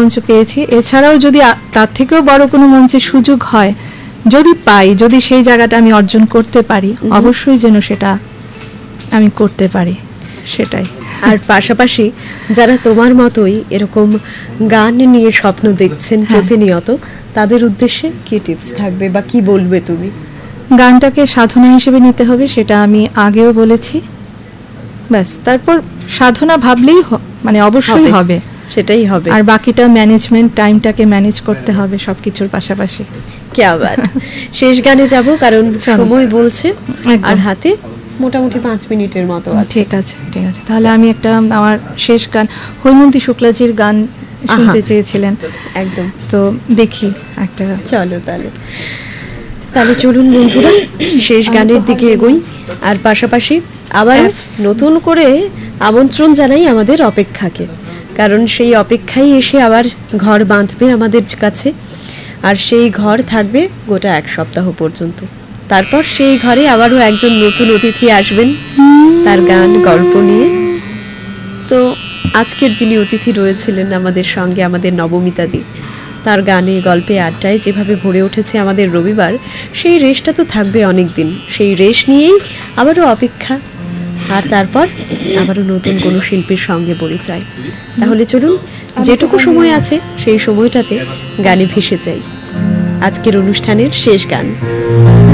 মঞ্চ পেয়েছি, এছাড়াও যদি তার থেকেও বড় কোনো মঞ্চে সুযোগ হয়, যদি পাই, যদি সেই জায়গাটা আমি অর্জন করতে পারি, অবশ্যই যেন সেটা আমি করতে পারি, সেটাই। আর পাশাপাশি যারা তোমার মতোই এরকম গান নিয়ে স্বপ্ন দেখছেন প্রতিনিয়ত, তাদের উদ্দেশ্যে কি টিপস থাকবে বা কি বলবে তুমি? গানটাকে সাধনা হিসেবে নিতে হবে, সেটা আমি আগেও বলেছি। ব্যাস, তারপর সাধনা ভাবলেই মানে অবশ্যই হবে, সেটাই হবে। আর বাকিটা ম্যানেজমেন্ট, টাইমটাকে ম্যানেজ করতে হবে সবকিছুর পাশাপাশি। কি আবার শেষ গানে যাব, কারণ সময় বলছে আর হাতে মোটামুটি 5 মিনিটের মতো। ঠিক আছে, ঠিক আছে, তাহলে আমি একটা আমার শেষ গান, হৈমন্তী শুক্লাজির গান শুনতে চেয়েছিলেন একদম, তো দেখি একটা। চলো তাহলে চলুন বন্ধুরা, শেষ গানের দিকে এগোই। আর পাশাপাশি আবার নতুন করে আমন্ত্রণ জানাই আমাদের অপেক্ষাকে, কারণ সেই অপেক্ষায় এসে আবার ঘর বাঁধবে আমাদের কাছে, আর সেই ঘর থাকবে গোটা 1 সপ্তাহ পর্যন্ত। তারপর সেই ঘরে আবারও একজন নতুন অতিথি আসবেন তার গান গল্প নিয়ে। তো আজকের যিনি অতিথি রয়েছিলেন আমাদের সঙ্গে, আমাদের নবমিতাদি, তার গানে গল্পে আড্ডায় যেভাবে ভরে উঠেছে আমাদের রবিবার, সেই রেশটা তো থাকবে অনেক দিন। সেই রেশ নিয়েই আবারও অপেক্ষা, আর তারপর আবারও নতুন কোনো শিল্পীর সঙ্গে পরিচয়। তাহলে চলুন, যেটুকু সময় আছে সেই সময়টাতে গানে ভেসে যাই। আজকের অনুষ্ঠানের শেষ গান।